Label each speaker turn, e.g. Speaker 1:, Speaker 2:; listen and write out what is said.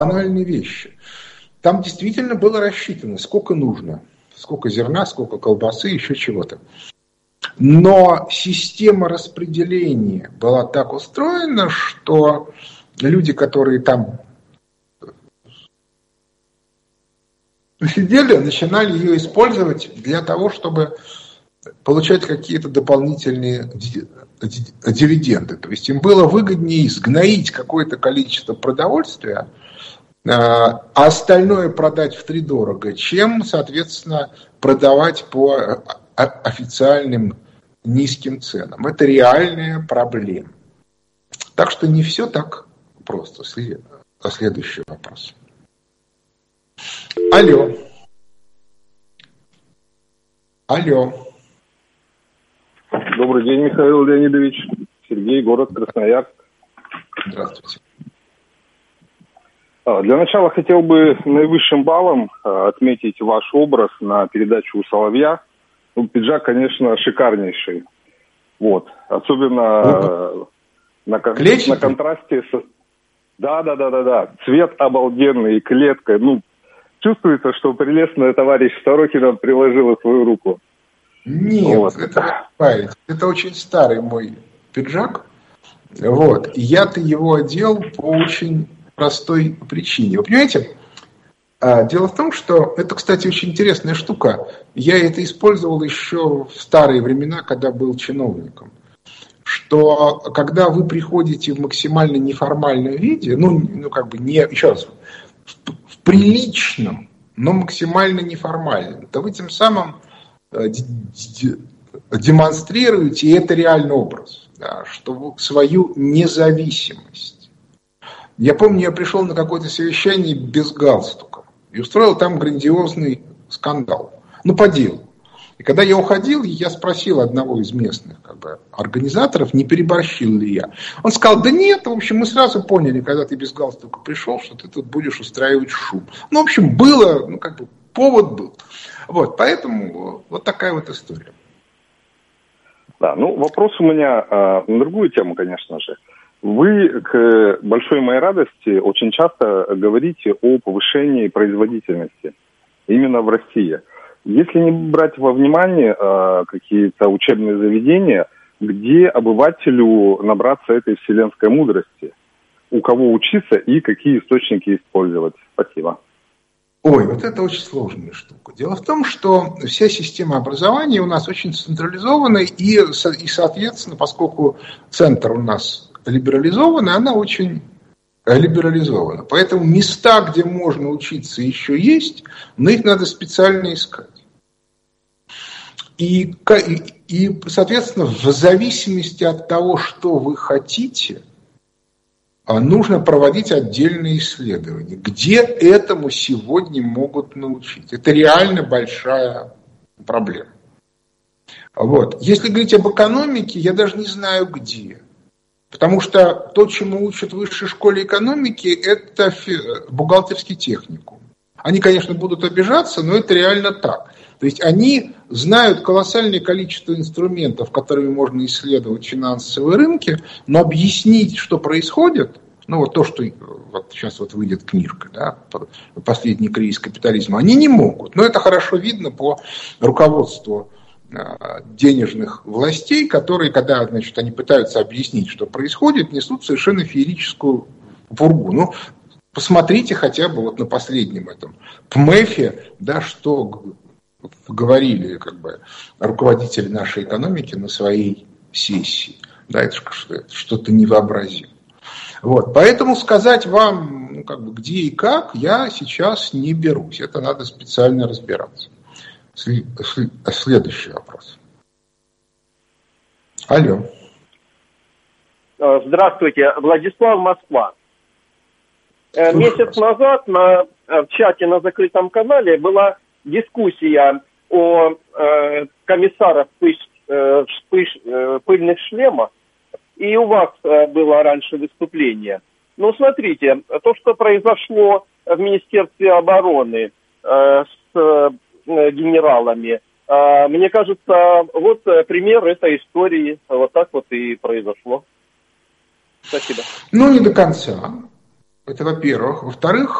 Speaker 1: банальные вещи. Там действительно было рассчитано, сколько нужно. Сколько зерна, сколько колбасы, еще чего-то. Но система распределения была так устроена, что люди, которые там сидели, начинали ее использовать для того, чтобы получать какие-то дополнительные дивиденды. То есть им было выгоднее сгноить какое-то количество продовольствия, а остальное продать втридорого, чем, соответственно, продавать по официальным низким ценам. Это реальная проблема. Так что не все так просто. Следующий вопрос. Алло.
Speaker 2: Добрый день, Михаил Леонидович. Сергей, город Красноярск.
Speaker 1: Здравствуйте.
Speaker 2: Для начала хотел бы наивысшим баллом отметить ваш образ на передачу у Соловья. Ну, пиджак, конечно, шикарнейший. Вот. Особенно на контрасте с... Да. Цвет обалденный, клетка. Ну, чувствуется, что прелестная товарищ Сорокина приложила свою руку.
Speaker 1: Нет, вот. Это очень старый мой пиджак. Вот. И я-то его одел по очень простой причине. Вы понимаете, дело в том, что это, кстати, очень интересная штука. Я это использовал еще в старые времена, когда был чиновником. Что когда вы приходите в максимально неформальном виде, еще раз, в приличном, но максимально неформальном, то вы тем самым демонстрируете, и это реальный образ, да, что свою независимость. Я помню, я пришел на какое-то совещание без галстука и устроил там грандиозный скандал. Ну, по делу. И когда я уходил, я спросил одного из местных организаторов, не переборщил ли я. Он сказал, да нет, в общем, мы сразу поняли, когда ты без галстука пришел, что ты тут будешь устраивать шум. Ну, в общем, было, повод был. Вот, поэтому вот такая вот история.
Speaker 2: Да, вопрос у меня на другую тему, конечно же. Вы, к большой моей радости, очень часто говорите о повышении производительности именно в России. Если не брать во внимание какие-то учебные заведения, где обывателю набраться этой вселенской мудрости, у кого учиться и какие источники использовать? Спасибо.
Speaker 1: Ой, вот это очень сложная штука. Дело в том, что вся система образования у нас очень централизованная, и соответственно, поскольку центр у нас либерализованный, она очень либерализована. Поэтому места, где можно учиться, еще есть, но их надо специально искать. И соответственно, в зависимости от того, что вы хотите, нужно проводить отдельные исследования, где этому сегодня могут научить. Это реально большая проблема. Вот. Если говорить об экономике, я даже не знаю где. Потому что то, чему учат в высшей школе экономики, это бухгалтерский техникум. Они, конечно, будут обижаться, но это реально так. То есть они знают колоссальное количество инструментов, которыми можно исследовать финансовые рынки, но объяснить, что происходит, то, что сейчас выйдет книжка, да, «Последний кризис капитализма», они не могут. Но это хорошо видно по руководству денежных властей, которые, когда они пытаются объяснить, что происходит, несут совершенно феерическую пургу. Посмотрите хотя бы на последнем этом ПМЭФе, да, что говорили руководители нашей экономики на своей сессии. Да, это что-то невообразимое. Вот, поэтому сказать вам, где и как, я сейчас не берусь. Это надо специально разбираться. Следующий вопрос. Алло.
Speaker 3: Здравствуйте, Владислав, Москва. Месяц назад в чате на закрытом канале была дискуссия о комиссарах пыльных шлемах, и у вас было раньше выступление. Смотрите, то, что произошло в Министерстве обороны с генералами, мне кажется, вот пример этой истории, вот так вот и произошло. Спасибо.
Speaker 1: Не до конца. Это во-первых. Во-вторых,